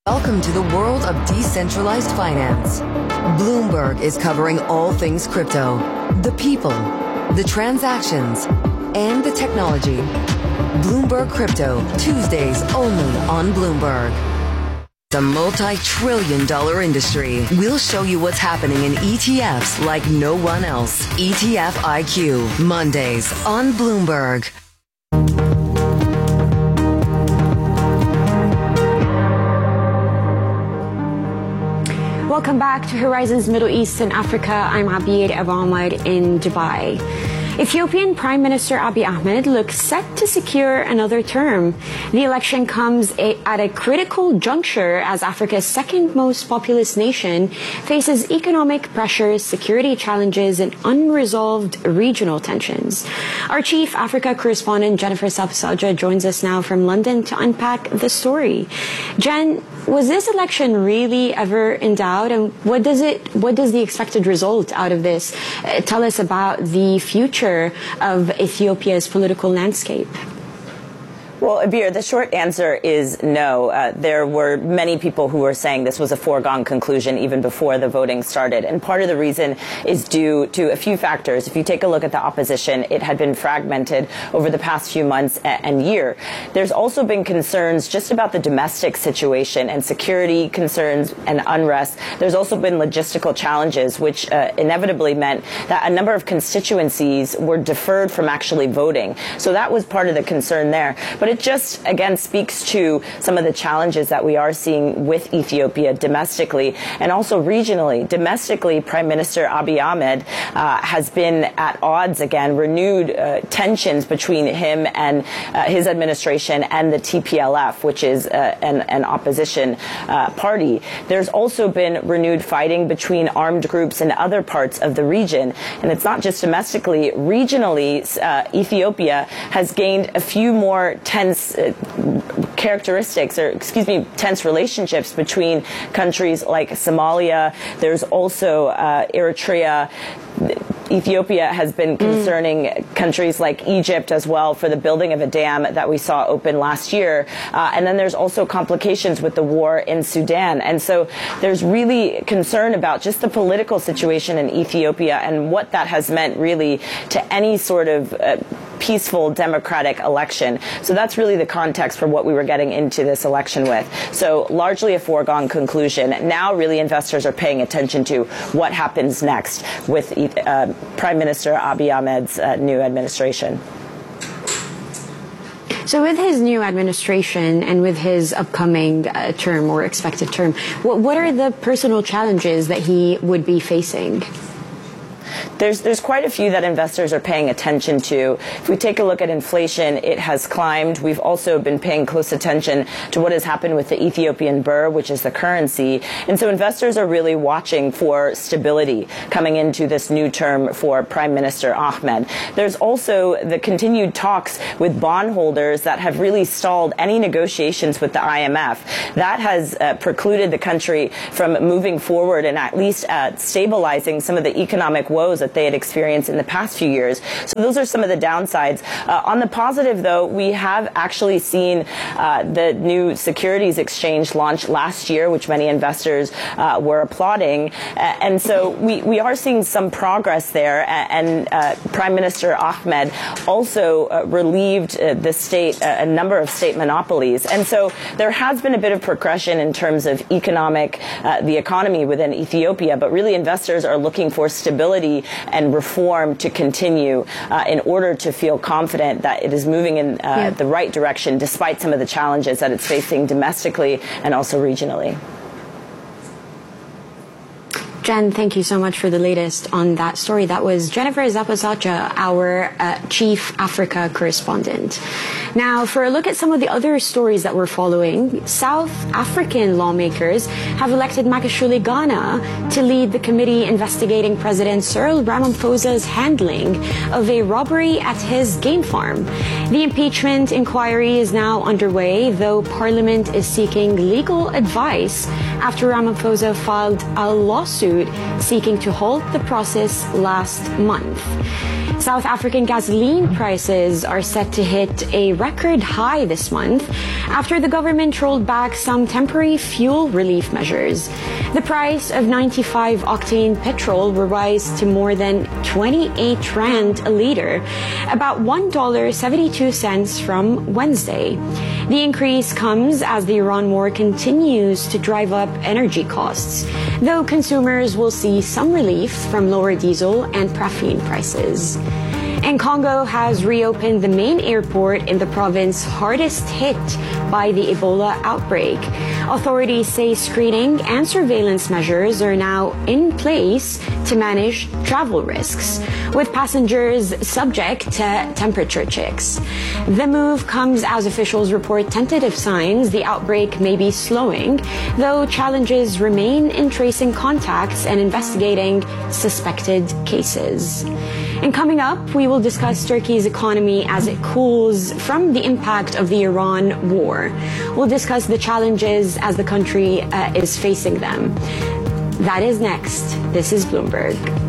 Welcome to the world of decentralized finance. Bloomberg is covering all things crypto, the people, the transactions, and the technology. Bloomberg Crypto, Tuesdays only on Bloomberg. The multi-trillion-dollar industry. We'll show you what's happening in ETFs like no one else. ETF IQ, Mondays on Bloomberg. Welcome back to Horizons Middle East and Africa. I'm Abir Ahmed in Dubai. Ethiopian Prime Minister Abiy Ahmed looks set to secure another term. The election comes at a critical juncture as Africa's second most populous nation faces economic pressures, security challenges, and unresolved regional tensions. Our chief Africa correspondent Jennifer Sabusaja joins us now from London to unpack the story. Jen, was this election really ever in doubt, and what does the expected result out of this tell us about the future of Ethiopia's political landscape? Well, Abir, the short answer is no. There were many people who were saying this was a foregone conclusion even before the voting started. And part of the reason is due to a few factors. If you take a look at the opposition, it had been fragmented over the past few months and year. There's also been concerns just about the domestic situation and security concerns and unrest. There's also been logistical challenges, which inevitably meant that a number of constituencies were deferred from actually voting. So that was part of the concern there. But it just, again, speaks to some of the challenges that we are seeing with Ethiopia domestically and also regionally. Domestically, Prime Minister Abiy Ahmed has been at odds again, renewed tensions between him and his administration and the TPLF, which is an opposition party. There's also been renewed fighting between armed groups in other parts of the region. And it's not just domestically. Regionally, Ethiopia has gained a few more tense tense relationships between countries like Somalia. There's also Eritrea. Ethiopia has been concerning countries like Egypt as well for the building of a dam that we saw open last year. And then there's also complications with the war in Sudan. And so there's really concern about just the political situation in Ethiopia and what that has meant really to any sort of peaceful democratic election. So that's really the context for what we were getting into this election with. So largely a foregone conclusion. Now really investors are paying attention to what happens next with Prime Minister Abiy Ahmed's new administration. So with his new administration and with his upcoming term or expected term, what are the personal challenges that he would be facing? There's quite a few that investors are paying attention to. If we take a look at inflation, it has climbed. We've also been paying close attention to what has happened with the Ethiopian birr, which is the currency. And so investors are really watching for stability coming into this new term for Prime Minister Ahmed. There's also the continued talks with bondholders that have really stalled any negotiations with the IMF. That has precluded the country from moving forward and at least stabilizing some of the economic woes that they had experienced in the past few years. So those are some of the downsides. On the positive, though, we have actually seen the new securities exchange launch last year, which many investors were applauding. And so we are seeing some progress there. And Prime Minister Ahmed also relieved the state, a number of state monopolies. And so there has been a bit of progression in terms of the economy within Ethiopia, but really investors are looking for stability and reform to continue in order to feel confident that it is moving in the right direction despite some of the challenges that it's facing domestically and also regionally. Jen, thank you so much for the latest on that story. That was Jennifer Sabusaja, our chief Africa correspondent. Now, for a look at some of the other stories that we're following, South African lawmakers have elected Makashule Ghana to lead the committee investigating President Cyril Ramaphosa's handling of a robbery at his game farm. The impeachment inquiry is now underway, though Parliament is seeking legal advice after Ramaphosa filed a lawsuit seeking to halt the process last month. South African gasoline prices are set to hit a record high this month after the government rolled back some temporary fuel relief measures. The price of 95 octane petrol will rise to more than 28 rand a liter, about $1.72 from Wednesday. The increase comes as the Iran war continues to drive up energy costs, though consumers will see some relief from lower diesel and paraffin prices. And Congo has reopened the main airport in the province hardest hit by the Ebola outbreak. Authorities say screening and surveillance measures are now in place to manage travel risks, with passengers subject to temperature checks. The move comes as officials report tentative signs the outbreak may be slowing, though challenges remain in tracing contacts and investigating suspected cases. And coming up, we will discuss Turkey's economy as it cools from the impact of the Iran war. We'll discuss the challenges as the country is facing them. That is next. This is Bloomberg.